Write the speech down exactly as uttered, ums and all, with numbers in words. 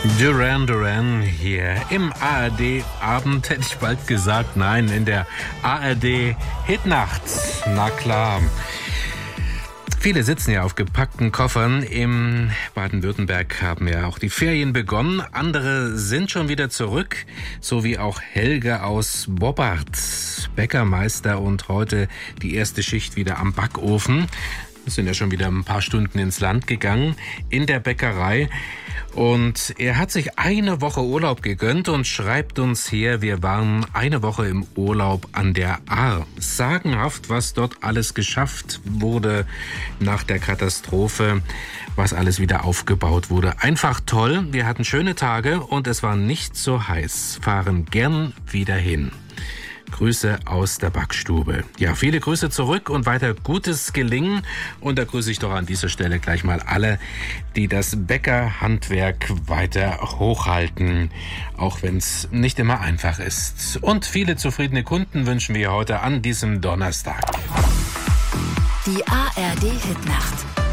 Duran Duran hier im A R D-Abend, hätte ich bald gesagt. Nein, in der A R D-Hitnacht. Na klar. Viele sitzen ja auf gepackten Koffern. Im Baden-Württemberg haben ja auch die Ferien begonnen. Andere sind schon wieder zurück, so wie auch Helge aus Boppard, Bäckermeister und heute die erste Schicht wieder am Backofen. Wir sind ja schon wieder ein paar Stunden ins Land gegangen in der Bäckerei. Und er hat sich eine Woche Urlaub gegönnt und schreibt uns her, wir waren eine Woche im Urlaub an der Ahr. Sagenhaft, was dort alles geschafft wurde nach der Katastrophe, was alles wieder aufgebaut wurde. Einfach toll, wir hatten schöne Tage und es war nicht so heiß. Fahren gern wieder hin. Grüße aus der Backstube. Ja, viele Grüße zurück und weiter gutes Gelingen. Und da grüße ich doch an dieser Stelle gleich mal alle, die das Bäckerhandwerk weiter hochhalten, auch wenn es nicht immer einfach ist. Und viele zufriedene Kunden wünschen wir heute an diesem Donnerstag. Die A R D-Hitnacht.